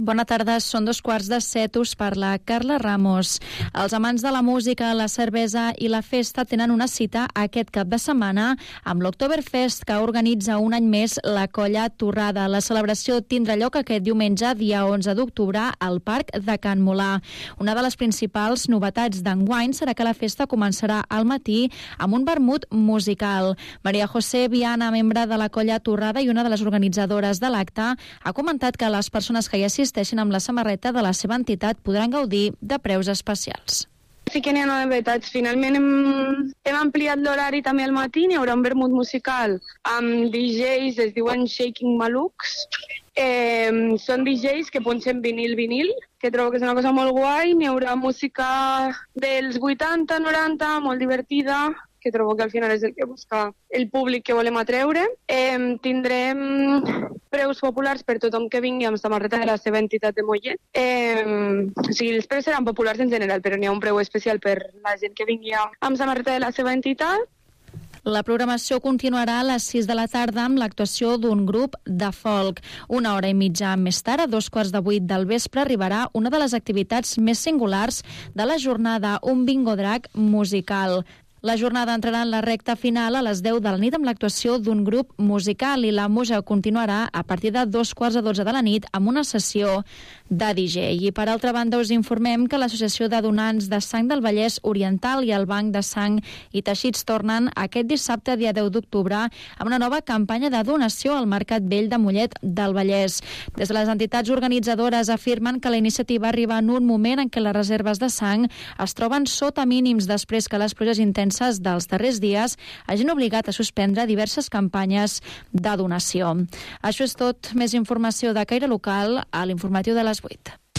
Bona tarda, són 2:15. Us parla Carla Ramos. Els amants de la música, la cervesa i la festa tenen una cita aquest cap de setmana amb l'Oktoberfest, que organitza un any més la Colla Torrada. La celebració tindrà lloc aquest diumenge, dia 11 d'octubre, al Parc de Can Molà. Una de les principals novetats d'enguany serà que la festa començarà al matí amb un vermut musical. Maria José Viana, membre de la Colla Torrada i una de les organitzadores de l'acte, ha comentat que les persones que hi assisteixen amb la samarreta de la seva entitat podran gaudir de preus especials. Sí que n'hi ha novetats. Finalment hem ampliat l'horari també al matí. Hi haurà un vermut musical amb DJs, es diuen Shaking Maluks. Són DJs que punxen vinil, que trobo que és una cosa molt guai. N'hi haurà música dels 80, 90, molt divertida, que trobo que al final és el que busca el públic que volem atreure. Tindrem preus populars per tothom que vingui amb samarreta de la seva entitat de Mollet. O sigui, els preus seran populars en general, però n'hi ha un preu especial per la gent que vingui amb samarreta de la seva entitat. La programació continuarà a les 6 de la tarda amb l'actuació d'un grup de folk. Una hora i mitja més tard, a 7:15 del vespre, arribarà una de les activitats més singulars de la jornada, un bingo drag musical. La jornada entrarà en la recta final a les 10 de la nit amb l'actuació d'un grup musical i la música continuarà a partir de 11:45 de la nit amb una sessió de DJ. I per altra banda us informem que l'Associació de Donants de Sang del Vallès Oriental i el Banc de Sang i Teixits tornen aquest dissabte, dia 10 d'octubre, amb una nova campanya de donació al Mercat Vell de Mollet del Vallès. Des de les entitats organitzadores afirmen que la iniciativa arriba en un moment en què les reserves de sang es troben sota mínims després que les pluges intenses dels darrers dies hagin obligat a suspendre diverses campanyes de donació. Això és tot. Més informació de caire local a l'informatiu de les 8.